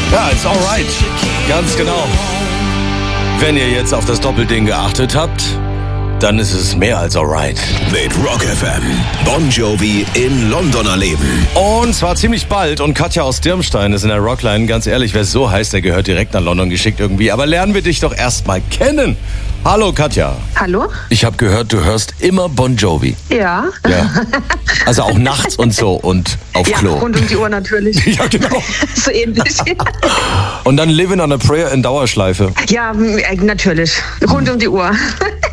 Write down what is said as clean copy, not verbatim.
Ja, it's alright. Ganz genau. Wenn ihr jetzt auf das Doppelding geachtet habt, dann ist es mehr als alright. Mit Rock FM. Bon Jovi in London erleben. Und zwar ziemlich bald. Und Katja aus Dirmstein ist in der Rockline. Ganz ehrlich, wer es so heißt, der gehört direkt nach London geschickt irgendwie. Aber lernen wir dich doch erstmal kennen. Hallo Katja. Hallo? Ich habe gehört, du hörst immer Bon Jovi. Ja. Ja. Also auch nachts und so und auf Klo. Ja, rund um die Uhr natürlich. Ja, genau. So ähnlich. Und dann Living on a Prayer in Dauerschleife. Ja, natürlich. Rund um die Uhr.